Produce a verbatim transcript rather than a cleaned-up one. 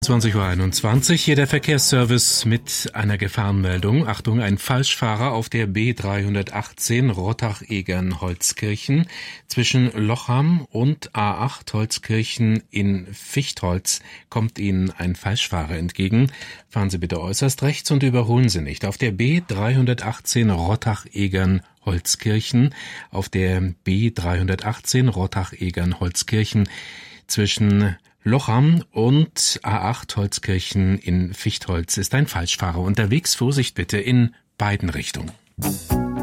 zwanzig Uhr einundzwanzig, hier der Verkehrsservice mit einer Gefahrenmeldung. Achtung, ein Falschfahrer auf der B dreihundertachtzehn Rottach-Egern-Holzkirchen zwischen Lochham und A acht Holzkirchen in Fichtholz kommt Ihnen ein Falschfahrer entgegen. Fahren Sie bitte äußerst rechts und überholen Sie nicht. Auf der B dreihundertachtzehn Rottach-Egern-Holzkirchen, auf der B dreihundertachtzehn Rottach-Egern-Holzkirchen zwischen Lochham und A acht Holzkirchen in Fichtholz ist ein Falschfahrer unterwegs. Vorsicht bitte in beiden Richtungen.